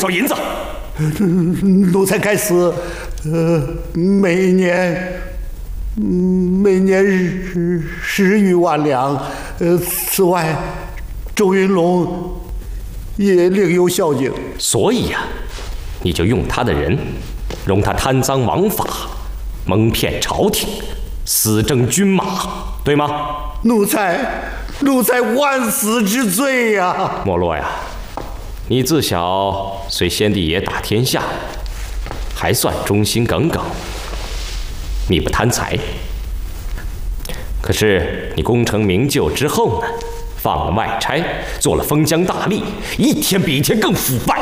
少银子？ 奴才该死，每年10余万两。此外，周云龙也另有孝敬。 所以呀，你就用他的人，容他贪赃枉法，蒙骗朝廷，私征军马，对吗？ 奴才万死之罪呀！ 莫洛呀，你自小随先帝爷打天下，还算忠心耿耿。你不贪财，可是你功成名就之后呢，放了外差，做了封疆大吏，一天比一天更腐败。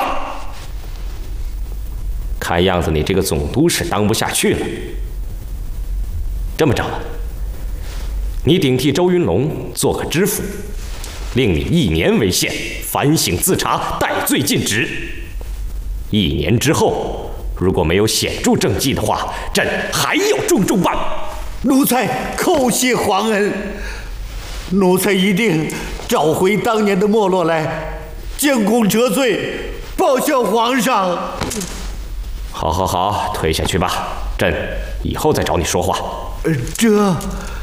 看样子你这个总督是当不下去了。这么着吧，你顶替周云龙做个知府，令你1年为限，反省自查，戴罪尽职。1年之后，如果没有显著政绩的话，朕还要重办。 奴才叩谢皇恩，奴才一定找回当年的没落来，建功折罪，报效皇上。 好，退下去吧，朕以后再找你说话。 这。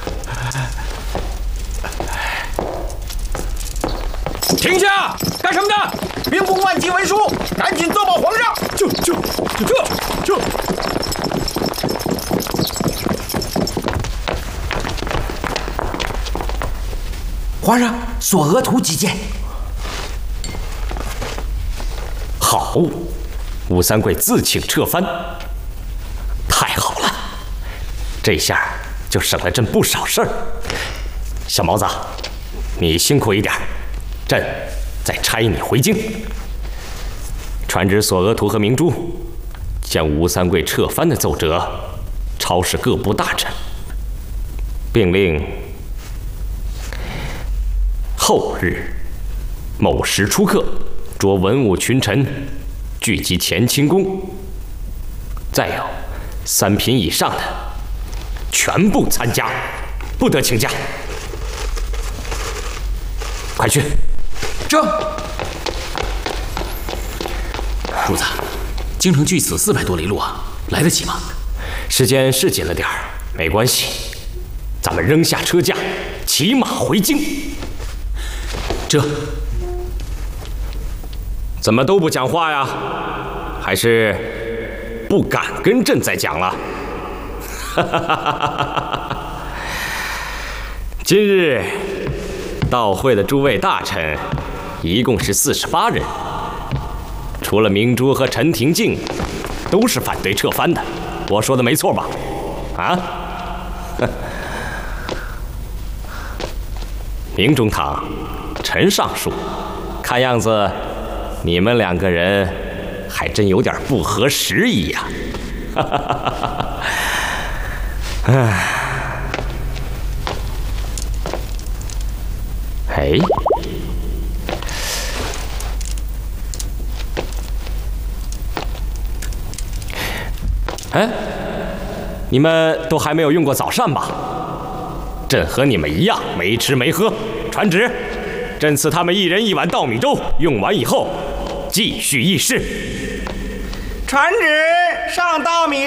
停下！干什么的？兵部万计为书，赶紧奏报皇上！这！ 皇上，索额图几件？ 好，吴三桂自请撤藩，太好了，这下就省了朕不少事儿。小毛子，你辛苦一点，朕再差你回京，传旨索额图和明珠，将吴三桂撤藩的奏折抄示各部大臣，并令后日某时出刻，着文武群臣聚集乾清宫，再有3品以上的全部参加，不得请假。快去！ 正。主子，京城距此400多里路啊，来得及吗？ 时间是紧了点儿，没关系，咱们扔下车驾，骑马回京。 这怎么都不讲话呀？还是不敢跟朕再讲了？今日到会的诸位大臣一共是48人，除了明珠和陈廷敬，都是反对撤藩的。我说的没错吧？啊？明中堂、陈尚书，看样子你们2个人还真有点不合时宜呀。哎，你们都还没有用过早膳吧？朕和你们一样，没吃没喝。传旨，朕赐他们1人1碗稻米粥，用完以后继续议事。 传旨，上稻米